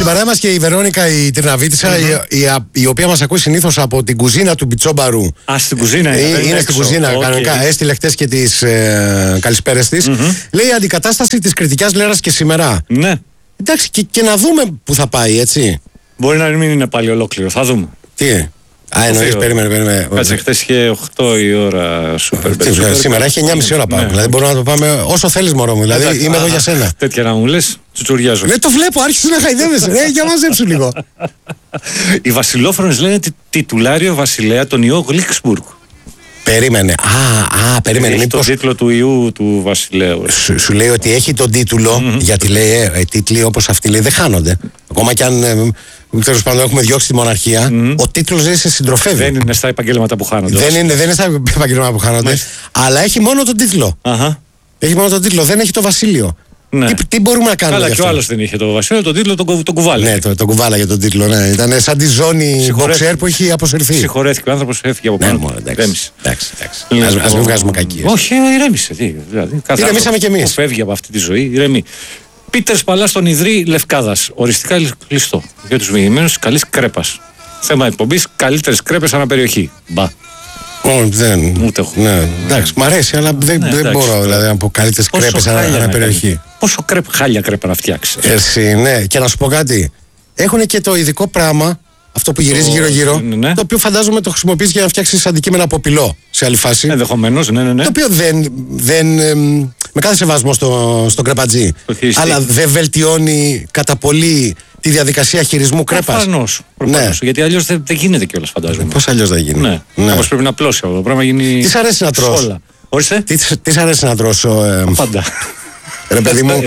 παρέα μας και η Βερόνικα η Τριναβίτισσα, η οποία μας ακούει συνήθως από την κουζίνα του Μπιτσόμπαρου. Α, στην κουζίνα είναι στην κουζίνα, κανονικά. Έστειλε χτες και τις καλησπέρες της. Λέει αντικατάσταση της κριτικιάς Λέρας και σήμερα. Ναι. Εντάξει, και να δούμε που θα πάει, έτσι. Μπορεί να μην είναι πάλι ολόκληρο, θα δούμε. Τι. Εννοείς, περίμενε. Κάτσε, χθες είχε 8 η ώρα Super Bet. Σήμερα έχει 9,5 ώρα πάμε. Δηλαδή μπορούμε να το πάμε όσο θέλεις, μωρό μου. Δηλαδή είμαι εδώ για σένα. Τέτοια να μου λες, τσουτσουριάζω. Δεν το βλέπω, άρχισε να χαϊδεύεσαι. Για μαζέψου λίγο. Οι Βασιλόφρονες λένε τιτουλάριο βασιλέα τον ιό Γλίξμπουργκ. Περίμενε. Περίμενε. Έχει τον τίτλο του ιού του βασιλέου. Σου λέει ότι έχει τον τίτλο, γιατί λέει τίτλοι όπως αυτοί λέει δεν χάνονται. Ακόμα κι αν τέλος πάντων έχουμε διώξει τη μοναρχία, ο τίτλος δεν σε συντροφεύει. Δεν είναι στα επαγγέλματα που χάνονται. Δεν είναι στα επαγγέλματα που χάνονται, αλλά έχει μόνο τον τίτλο. Έχει μόνο τον τίτλο, δεν έχει το βασίλειο. Ναι. Τι μπορούμε να κάνουμε? Αλλά και ο άλλος δεν είχε το βασίλειο, τον τίτλο τον κουβάλα. Ναι, τον κουβάλα για τον τίτλο. Ναι. Ήταν σαν τη ζώνη μποξέρ που έχει αποσυρθεί. Συγχωρέθηκε ο άνθρωπος, έφυγε από πάνω. Εντάξει. Ας μην βγάζουμε κακίες. Όχι, ηρέμησε. Ηρεμήσαμε κι εμείς. Φεύγει από αυτή τη ζωή, ηρεμεί. Πίτερ Παλάς στον Ιδρύ Λευκάδας. Οριστικά κλειστό. Για τους μηνυμένους καλής κρέπας. Θέμα εκπομπής, καλύτερες κρέπες ανά περιοχή. Μπα. Δεν. Ούτε έχω. Ναι, εντάξει, μ' αρέσει, αλλά δεν μπορώ δηλαδή, να πω καλύτερες κρέπες ανά περιοχή. Πόσο χάλια κρέπα να φτιάξει. Εσύ, ναι, και να σου πω κάτι. Έχουν και το ειδικό πράγμα, αυτό που γυρίζει γύρω-γύρω, το οποίο φαντάζομαι το χρησιμοποιείς για να φτιάξεις αντικείμενα από πυλό σε άλλη φάση. Ενδεχομένως, ναι. Το οποίο δεν με κάθε σεβασμό στον κρεπατζή, αλλά δεν βελτιώνει κατά πολύ τη διαδικασία χειρισμού κρέπας. Προφανώς. Γιατί αλλιώς δεν γίνεται κιόλας, φαντάζομαι. Πώς αλλιώς δεν γίνει? Ναι. Όπως πρέπει να πλώσει αυτό το πράγμα, γίνει. Τι σ' αρέσει να τρως? Ορίστε. Τι σ' αρέσει να τρως? Πάντα. Ρε παιδί μου,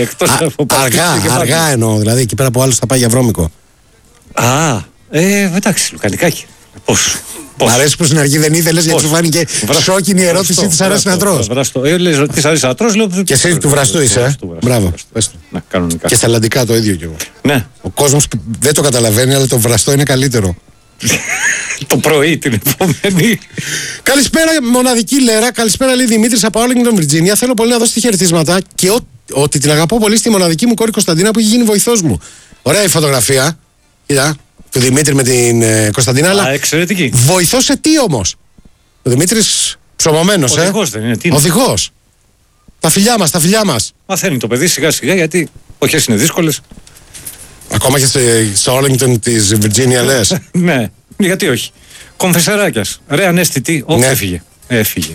αργά εννοώ, δηλαδή εκεί πέρα από άλλους θα πάει για βρώμικο. Εντάξει, λουκανικάκι. Πώς? Μ' αρέσει που στην αρχή δεν ήθελες γιατί σου φάνηκε σόκινη ερώτηση. Τι σ' αρέσει να τρως? Τι σ' αρέσει να τρως, λέω. Και εσύ του βραστού είσαι. Μπράβο. Και στα ελλαντικά το ίδιο κι εγώ. Ναι. Ο κόσμος δεν το καταλαβαίνει, αλλά το βραστό είναι καλύτερο. Το πρωί την επόμενη. Καλησπέρα, μοναδική Λέρα. Καλησπέρα, λέει Δημήτρης από Άρλινγκτον, Βιρτζίνια. Θέλω πολύ να δώσετε χαιρετίσματα και ότι την αγαπώ πολύ στη μοναδική μου κόρη Κωνσταντίνα που έχει γίνει βοηθός μου. Ωραία η φωτογραφία. Κοίτα. Του Δημήτρη με την Κωνσταντίνα. Αλλά εξαιρετική. Βοηθός σε τι όμως? Ο Δημήτρης ψωμωμένος, Οδηγός δεν είναι? Οδηγός. Τα φιλιά μας. Μαθαίνει το παιδί σιγά σιγά γιατί εποχές είναι δύσκολες. Ακόμα και στο Άρλινγκτον της Βιρτζίνια λες? Ναι, γιατί όχι. Κομφεσεράκιας. Ρε ανέστητη, έφυγε.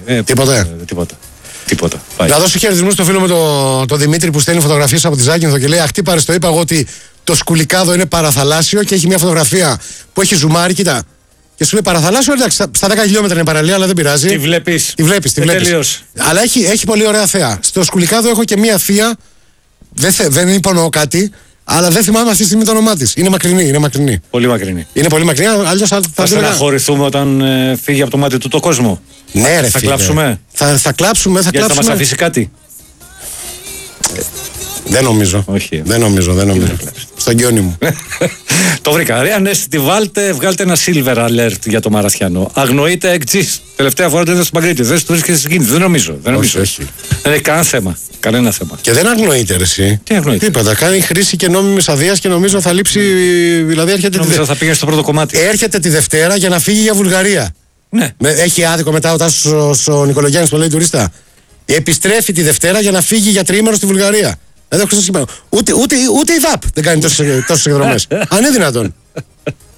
Τίποτα. Να δώσω χαιρετισμούς στο φίλο μου το Δημήτρη που στέλνει φωτογραφίες από τη Ζάκυνθο και λέει αχ τι πάρες, το είπα εγώ ότι το σκουλικάδο είναι παραθαλάσσιο και έχει μια φωτογραφία που έχει ζουμάρι, κοίτα. Και σου λέει παραθαλάσσιο, εντάξει, στα 10 χιλιόμετρα είναι παραλία, αλλά δεν πειράζει. Τη βλέπεις. Τελείως. Αλλά έχει πολύ ωραία θέα. Στο σκουλικάδο έχω και μια θεία, δεν υπονοώ κάτι, αλλά δεν θυμάμαι αυτή τη στιγμή το όνομά της. Είναι μακρινή. Πολύ μακρινή. Είναι πολύ μακρινή, αλλιώς θα στεναχωρηθούμε όταν φύγει από το μάτι του το κόσμο. Ναι, ρε, θα κλάψουμε. Θα κλάψουμε. Γιατί θα μας αφήσει κάτι. Δεν νομίζω. Όχι. Δεν νομίζω. Στον γκιόνι μου. Το βρήκα. Ρε ανέστητη, βγάλτε ένα silver alert για το Μαραθιανό. Αγνοείται εξής. Τελευταία φορά το είδα στο Μαγκρίτη. Δεν του βρίσκεται στην κίνηση. Δεν νομίζω. Όχι. Δεν έχει κανένα θέμα. Και δεν αγνοείται, ρε εσύ. Τι αγνοείται? Τίποτα. Κάνει χρήση και νόμιμης αδείας και νομίζω θα λείψει. Δηλαδή έρχεται. Νομίζω θα πήγε στο πρώτο κομμάτι. Έρχεται τη Δευτέρα για να φύγει για Βουλγαρία. Ναι. Έχει άδικο μετά ο Τάσος ο Νικολογιάννης που λέει τουρίστα. Επιστρέφει τη Δευτέρα για να φύγει για τριήμερο στη Βουλγαρία. Ούτε η ΔΑΠ δεν κάνει τόσες εκδρομές. Αν είναι δυνατόν.